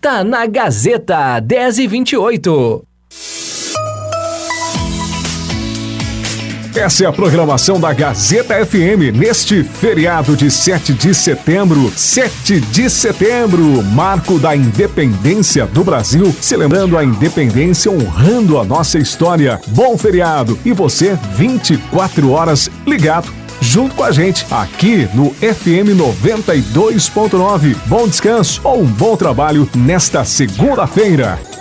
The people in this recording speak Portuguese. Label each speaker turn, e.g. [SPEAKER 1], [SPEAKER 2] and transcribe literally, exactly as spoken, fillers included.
[SPEAKER 1] Tá na Gazeta, dez e vinte e oito.
[SPEAKER 2] Essa é a programação da Gazeta F M neste feriado de sete de setembro. sete de setembro, marco da independência do Brasil, celebrando a independência, honrando a nossa história. Bom feriado e você vinte e quatro horas ligado junto com a gente aqui no F M noventa e dois ponto nove. Bom descanso ou um bom trabalho nesta segunda-feira.